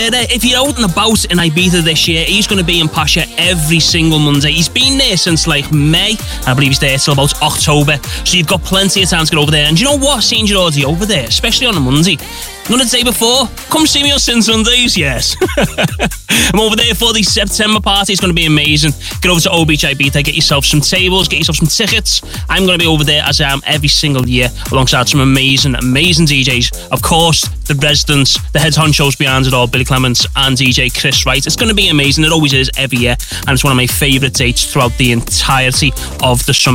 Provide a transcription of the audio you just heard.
If you're out and about in Ibiza this year, he's going to be in Pacha every single Monday. He's been there since like May. I believe he's there till about October. So you've got plenty of time to get over there. And do you know what? Seeing you already over there, especially on a Monday. Not the day before. Come see me on Sin Sundays, yes. I'm over there for the September party. It's going to be amazing. Get over to O Beach Ibiza, get yourself some tables, get yourself some tickets. I'm going to be over there as I am every single year alongside some amazing DJs. Of course, the residents, the head honchos behind it all, Billy Clements and DJ Chris Wright. It's going to be amazing. It always is every year. And it's one of my favourite dates throughout the entirety of the summer.